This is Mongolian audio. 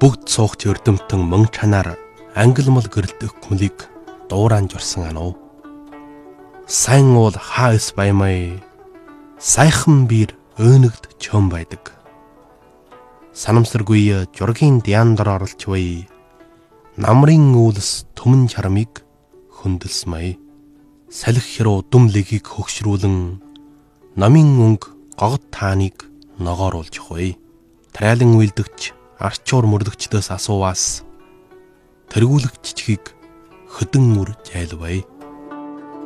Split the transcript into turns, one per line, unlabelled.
бүгд суугч өрдөмтөн мөн чанаар ангилмал гэрэлтэх хүмлийг дууран журсан ануу. Сайн уул хаас баймай сайхан бир өөнөгд чөм байдаг. Санамсаргүй жургийн дяандар оролч бай намрын үүлс түмэн чарамыг хөндлсмай. Салхи хэрүү дүм лигийг хөгшрүүлэн намын өнгө гогд тааныг ногооруулж хуй. Трайлан үйлдэгч арчуур мөрлөгчдөөс асууваас тэргүүлэгччгийг хөдөн мөр жайлвай.